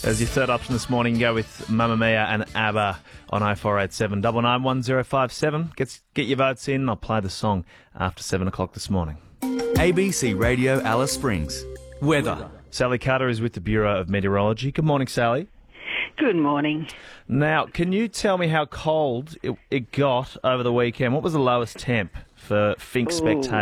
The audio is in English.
As your third option this morning, go with Mamma Mia and ABBA on 0487 991 Get your votes in. I'll play the song after 7 o'clock this morning. ABC Radio Alice Springs. Weather. Sally Carter is with the Bureau of Meteorology. Good morning, Sally. Good morning. Now, can you tell me how cold it got over the weekend? What was the lowest temp for Fink Spectator?